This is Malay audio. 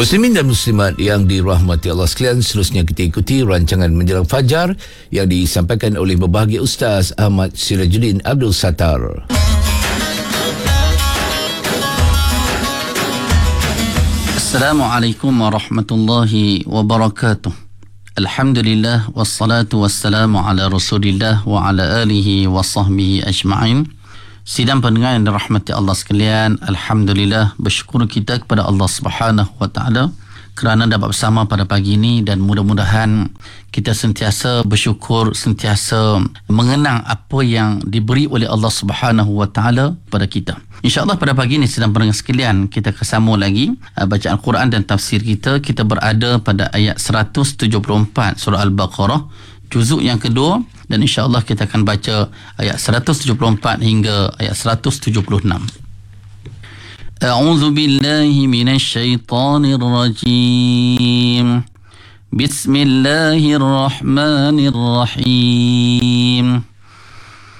Muslimin dan muslimat yang dirahmati Allah sekalian, seterusnya kita ikuti rancangan Menjelang Fajar yang disampaikan oleh berbahagia Ustaz Ahmad Sirajuddin Abdul Sattar. Assalamualaikum warahmatullahi wabarakatuh. Alhamdulillah wassalatu wassalamu ala Rasulillah wa ala alihi wa sahbihi ajma'in. Sidang pendengar yang dirahmati Allah sekalian, alhamdulillah, bersyukur kita kepada Allah Subhanahu wa taala kerana dapat bersama pada pagi ini, dan mudah-mudahan kita sentiasa bersyukur, sentiasa mengenang apa yang diberi oleh Allah Subhanahu wa taala pada kita. InsyaAllah pada pagi ini sidang pendengar sekalian, kita akan sambung lagi bacaan Quran dan tafsir kita. Kita berada pada ayat 174 surah Al-Baqarah, juzuk yang kedua, dan insyaAllah kita akan baca ayat 174 hingga ayat 176. A'udzu billahi minasy syaithanir rajim. Bismillahirrahmanirrahim.